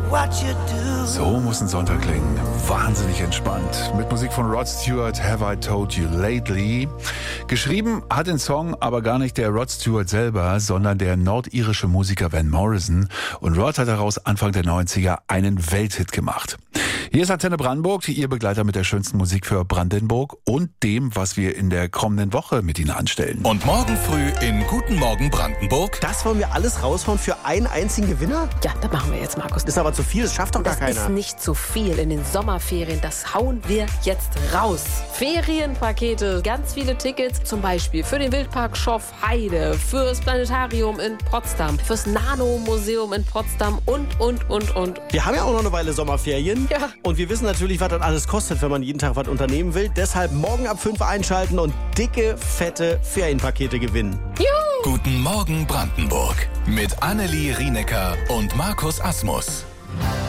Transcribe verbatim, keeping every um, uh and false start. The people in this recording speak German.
So muss ein Sonntag klingen. Wahnsinnig entspannt. Mit Musik von Rod Stewart, Have I Told You Lately. Geschrieben hat den Song aber gar nicht der Rod Stewart selber, sondern der nordirische Musiker Van Morrison. Und Rod hat daraus Anfang der neunziger einen Welthit gemacht. Hier ist Antenne Brandenburg, Ihr Begleiter mit der schönsten Musik für Brandenburg und dem, was wir in der kommenden Woche mit Ihnen anstellen. Und morgen früh in Guten Morgen Brandenburg. Das wollen wir alles raushauen für einen einzigen Gewinner? Ja, das machen wir jetzt, Markus. Das ist aber zu viel, das schafft doch gar Das keiner. ist nicht zu viel in den Sommerferien. Das hauen wir jetzt raus. Ferienpakete, ganz viele Tickets, zum Beispiel für den Wildpark Schoff Heide, fürs Planetarium in Potsdam, fürs Nano-Museum in Potsdam und, und, und, und. Wir haben ja auch noch eine Weile Sommerferien. Ja. Und wir wissen natürlich, was das alles kostet, wenn man jeden Tag was unternehmen will. Deshalb morgen ab fünf einschalten und dicke, fette Ferienpakete gewinnen. Juhu! Guten Morgen Brandenburg mit Annelie Rienecker und Markus Asmus.